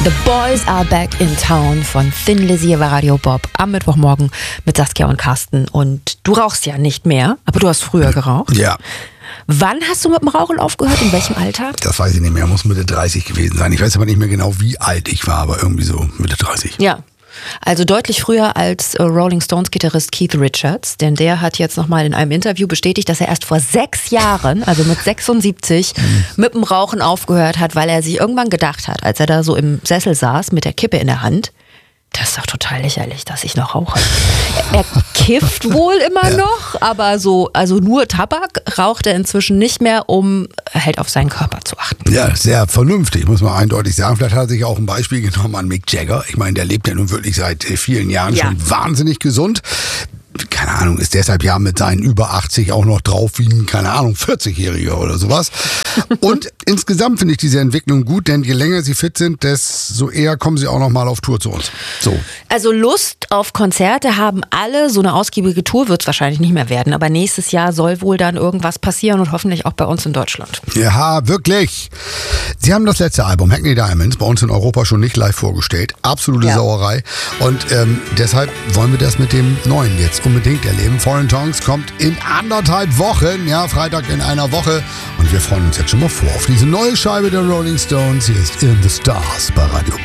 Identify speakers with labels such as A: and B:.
A: The Boys Are Back in Town von Thin Lizzy bei Radio Bob am Mittwochmorgen mit Saskia und Carsten. Und du rauchst ja nicht mehr, aber du hast früher geraucht.
B: Ja.
A: Wann hast du mit dem Rauchen aufgehört? In welchem Alter?
B: Das weiß ich nicht mehr, muss Mitte 30 gewesen sein. Ich weiß aber nicht mehr genau, wie alt ich war, aber irgendwie so Mitte 30.
A: Ja. Also deutlich früher als Rolling Stones Gitarrist Keith Richards, denn der hat jetzt nochmal in einem Interview bestätigt, dass er erst vor 6 Jahren, also mit 76, mit dem Rauchen aufgehört hat, weil er sich irgendwann gedacht hat, als er da so im Sessel saß mit der Kippe in der Hand, das ist doch total lächerlich, dass ich noch rauche. Er kifft wohl immer noch, aber so, also nur Tabak raucht er inzwischen nicht mehr, um halt auf seinen Körper zu achten.
B: Ja, sehr vernünftig, muss man eindeutig sagen. Vielleicht hat er sich auch ein Beispiel genommen an Mick Jagger. Ich meine, der lebt ja nun wirklich seit vielen Jahren schon wahnsinnig gesund. Keine Ahnung, ist deshalb ja mit seinen über 80 auch noch drauf wie ein, keine Ahnung, 40-Jähriger oder sowas. Und insgesamt finde ich diese Entwicklung gut, denn je länger sie fit sind, desto eher kommen sie auch noch mal auf Tour zu uns. So.
A: Also Lust auf Konzerte haben alle, so eine ausgiebige Tour wird es wahrscheinlich nicht mehr werden, aber nächstes Jahr soll wohl dann irgendwas passieren und hoffentlich auch bei uns in Deutschland.
B: Ja, wirklich. Sie haben das letzte Album, Hackney Diamonds, bei uns in Europa schon nicht live vorgestellt. Absolute Sauerei. Und deshalb wollen wir das mit dem Neuen jetzt unbedingt erleben. Foreign Tongues kommt in 1,5 Wochen, ja, Freitag in einer Woche. Und wir freuen uns jetzt schon mal vor auf diese neue Scheibe der Rolling Stones. Hier ist In the Stars bei Radio